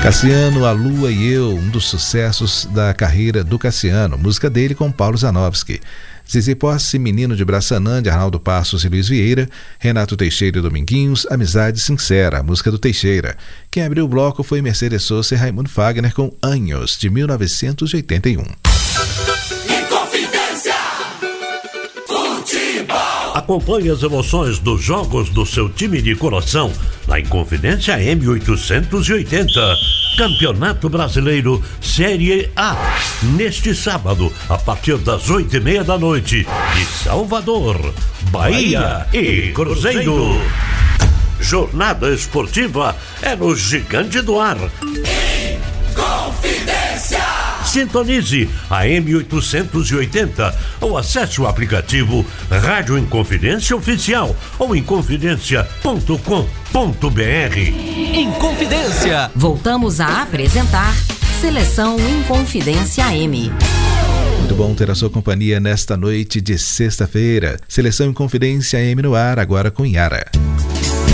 Cassiano, A Lua e Eu, um dos sucessos da carreira do Cassiano, música dele com Paulo Zanowski. Zizi Posse, Menino de Braçanã, de Arnaldo Passos e Luiz Vieira. Renato Teixeira e Dominguinhos, Amizade Sincera, a música do Teixeira. Quem abriu o bloco foi Mercedes Sosa e Raimundo Fagner com Anos, de 1981. Acompanhe as emoções dos jogos do seu time de coração na Inconfidência M880. Campeonato Brasileiro Série A. Neste sábado, a partir das 8:30 da noite, de Salvador, Bahia e Cruzeiro. Jornada esportiva é no Gigante do Ar. Inconfidência! Sintonize a M880 ou acesse o aplicativo Rádio Inconfidência Oficial ou inconfidencia.com.br. Inconfidência. Voltamos a apresentar Seleção Inconfidência AM. Muito bom ter a sua companhia nesta noite de sexta-feira. Seleção Inconfidência AM no ar, agora com Yara.